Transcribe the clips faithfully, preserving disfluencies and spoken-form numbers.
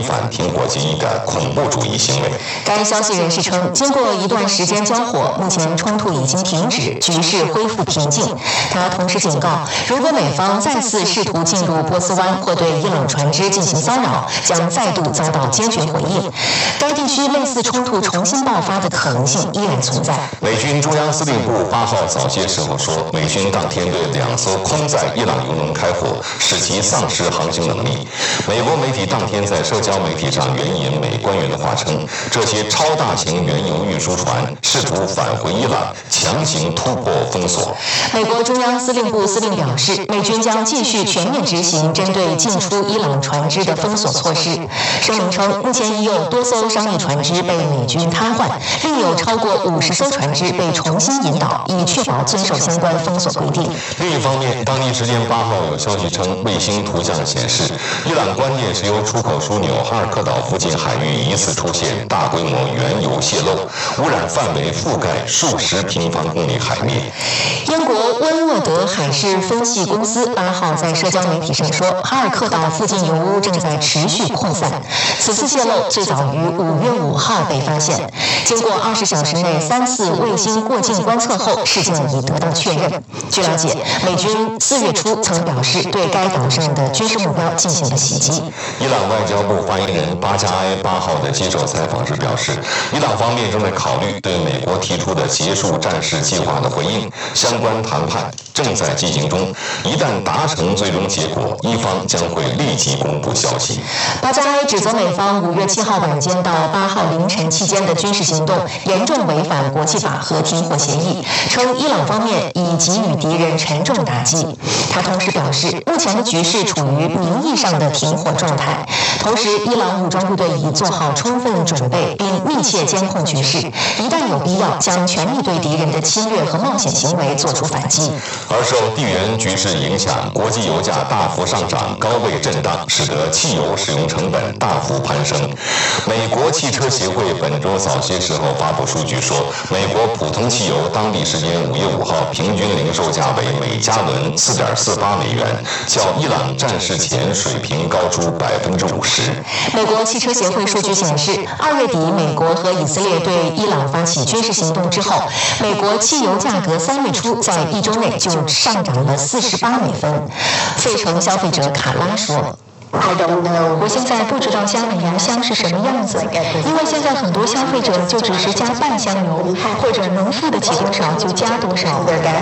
反停火协议的恐怖主义行为。 该消息人士称，经过一段时间交火，目前冲突已经停止，局势恢复平静。他同时警告，如果美方再次试图进入波斯湾或对伊朗船只进行骚扰，将再度遭到坚决回应。该地区类似冲突重新爆发的可能性依然存在。 美军中央司令部八号早些时候说，美军当天对两艘空载伊朗油轮开火，使其丧失航行能力。美国媒体当天在社交媒体上援引美官员的话称，这些超大型原油运输船试图返回伊朗，强行突破封锁。 美国中央司令部司令表示，美军将继续全面执行针对进出伊朗船只的封锁措施。声明称，目前已有多艘商业船只被美军瘫痪，另有超过五十艘船只被重新引导，以确保遵守相关封锁规定。 另一方面，当地时间八号有消息称，卫星图像显示，伊朗关键石油出口枢纽哈尔克岛附近海域疑似出现大规模原油泄漏，污染范围覆盖数十平方公里海面。 英国温沃德海事分析公司八号在社交媒体上说，哈尔克岛附近油污正在持续扩散。此次泄漏最早于五月五号被发现，经过二十小时内三次卫星过境观测后，事件已得到确认。据了解，美军四月初曾表示对该岛上的军事目标进行了袭击。 伊朗外交部发言人巴加埃八号的接受采访时表示，伊朗方面正在考虑对美国提出的结束战事计划的回应，相关谈判正在进行中，一旦达成最终结果，伊方将会立即公布消息。 巴加埃指责美方五月七号晚间到八号凌晨期间的军事行动严重违反国际法和停火协议，称伊朗方面已给予敌人沉重打击。他同时表示，目前的局势处于名义上的停火状态，同时伊朗武装部队已做好充分准备，并密切监控局势，一旦有必要，将全力对敌人的侵略和冒险行为作出反击。 而受地缘局势影响，国际油价大幅上涨，高位震荡，使得汽油使用成本大幅攀升。美国汽车协会本周早些时候发布数据说，美国普通汽油当地时间五月五号平均零售价为每加仑四点四八美元，较伊朗战事前水平高出百分之五十。 美国汽车协会数据显示，二月底美国和以色列对伊朗发起军事行动之后，美国汽油价格三月初在一周内就上涨了四十八美分。费城消费者卡拉说 I don't know. 我现在不知道加满油箱是什么样子，因为现在很多消费者就只是加半箱油，或者能付得起多少就加多少。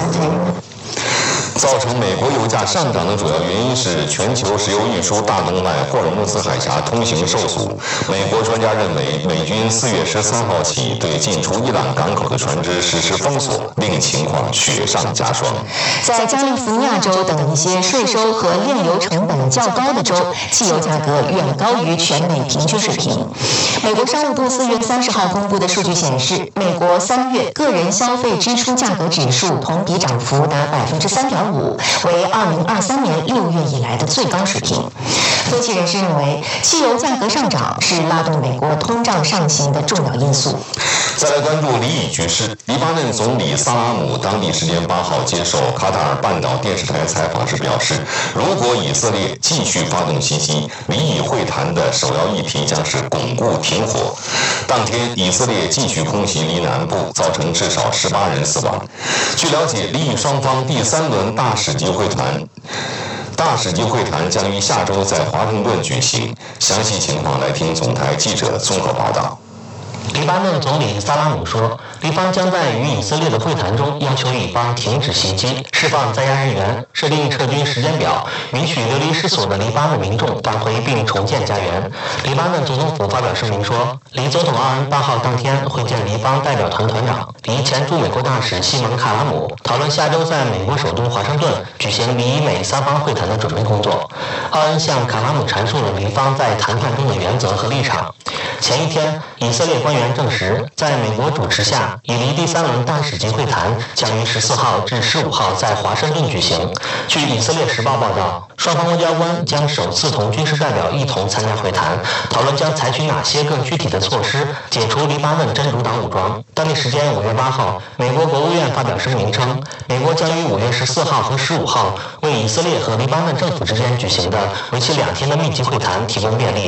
造成美国油价上涨的主要原因是全球石油运输大动脉霍尔木兹海峡通行受阻。美国专家认为，美军四月十三号起对进出伊朗港口的船只实施封锁，令情况雪上加霜。 在加利福尼亚州等一些税收和炼油成本较高的州，汽油价格远高于全美平均水平。美国商务部四月三十号公布的数据显示，美国三月个人消费支出价格指数同比涨幅达百分之三点五，为二零二三年六月以来的最高水平。分析人士认为，汽油价格上涨是拉动美国通胀上行的重要因素。 再来关注黎以局势，黎巴嫩总理萨拉姆当地时间八号接受卡塔尔半岛电视台采访时表示，如果以色列继续发动袭击，黎以会谈的首要议题将是巩固停火。当天，以色列继续空袭黎南部，造成至少十八人死亡。据了解，黎以双方第三轮大使级会谈大使级会谈将于下周在华盛顿举行，详细情况来听总台记者综合报道。 黎巴嫩总理萨拉姆说，黎方将在与以色列的会谈中要求以方停止袭击，释放在押人员，设定撤军时间表，允许流离失所的黎巴嫩民众返回并重建家园。黎巴嫩总统府发表声明说，黎总统奥恩八号当天会见黎方代表团团长、黎前驻美国大使西蒙卡拉姆，讨论下周在美国首都华盛顿举行黎美三方会谈的准备工作。奥恩向卡拉姆阐述了黎方在谈判中的原则和立场。前一天，以色列官员证实，在美国主持下，以黎第三轮大使级会谈将于十四号至十五号在华盛顿举行。据以色列时报报道，双方外交官将首次同军事代表一同参加会谈，讨论将采取哪些更具体的措施解除黎巴嫩真主党武装。当地时间五月八号，美国国务院发表声明称，美国将于五月十四号和十五号为以色列和黎巴嫩政府之间举行的为期两天的密集会谈提供便利。